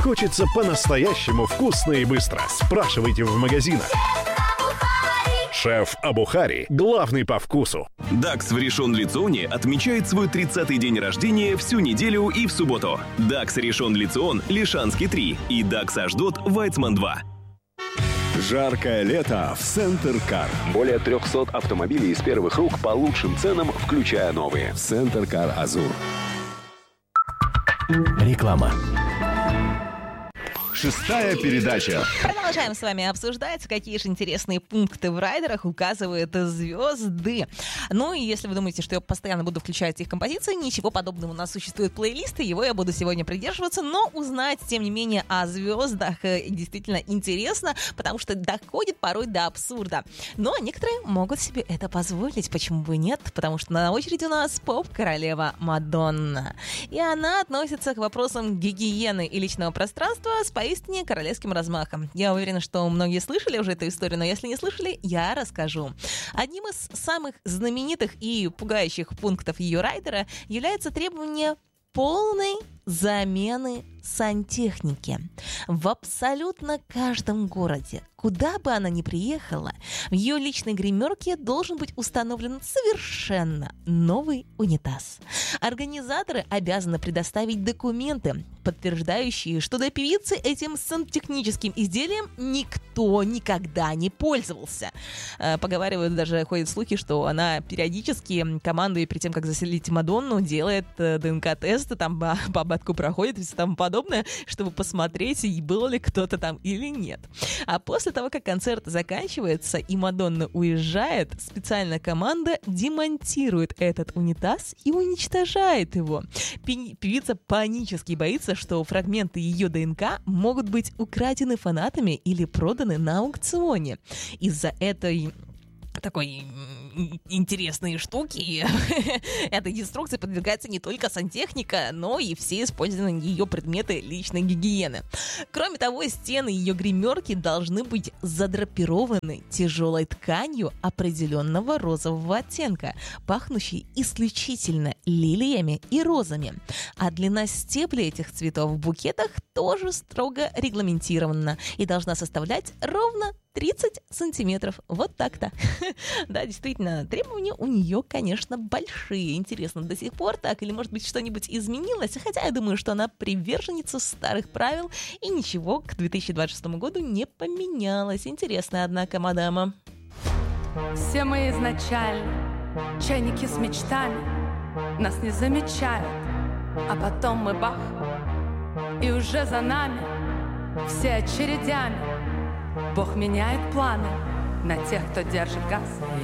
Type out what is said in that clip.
Хочется по-настоящему вкусно и быстро. Спрашивайте в магазинах. Шеф Абухари – главный по вкусу. Дакс в Ришон-Ле-Ционе отмечает свой 30-й день рождения всю неделю и в субботу. Дакс Ришон-Ле-Цион, Лишанский 3 и Дакс Ашдот, Вайцман 2. Жаркое лето в Центр Кар. Более 300 автомобилей из первых рук по лучшим ценам, включая новые. Центр Кар Азур. Реклама. Шестая передача. Продолжаем с вами обсуждать, какие же интересные пункты в райдерах указывают звезды. Ну и если вы думаете, что я постоянно буду включать их композиции, ничего подобного. У нас существует плейлист, и его я буду сегодня придерживаться, но узнать, тем не менее, о звездах действительно интересно, потому что доходит порой до абсурда. Но некоторые могут себе это позволить, почему бы нет, потому что на очереди у нас поп-королева Мадонна. И она относится к вопросам гигиены и личного пространства с поистине королевским размахом. Я уверена, что многие слышали уже эту историю, но если не слышали, я расскажу. Одним из самых знаменитых и пугающих пунктов ее райдера является требование полной замены сантехники. В абсолютно каждом городе, куда бы она ни приехала, в ее личной гримерке должен быть установлен совершенно новый унитаз. Организаторы обязаны предоставить документы, подтверждающие, что до певицы этим сантехническим изделием никто никогда не пользовался. Поговаривают, даже ходят слухи, что она периодически командой перед тем, как заселить Мадонну, делает ДНК-тесты, там по ободку проходит и все тому подобное, чтобы посмотреть, был ли кто-то там или нет. А после того, как концерт заканчивается и Мадонна уезжает, специальная команда демонтирует этот унитаз и уничтожает его. Певица панически боится, что фрагменты ее ДНК могут быть украдены фанатами или проданы на аукционе. Из-за этой такой интересные штуки. Этой деструкции подвергается не только сантехника, но и все использованные ее предметы личной гигиены. Кроме того, стены ее гримерки должны быть задрапированы тяжелой тканью определенного розового оттенка, пахнущей исключительно лилиями и розами. А длина стеблей этих цветов в букетах тоже строго регламентирована и должна составлять ровно 30 сантиметров. Вот так-то. Да, действительно, требования у нее, конечно, большие. Интересно, до сих пор так? Или, может быть, что-нибудь изменилось? Хотя я думаю, что она приверженница старых правил, и ничего к 2026 году не поменялось. Интересно, однако, мадама. Все мы изначально чайники с мечтами. Нас не замечают, а потом мы бах, и уже за нами все очередями. Бог меняет планы на тех, кто держит газ.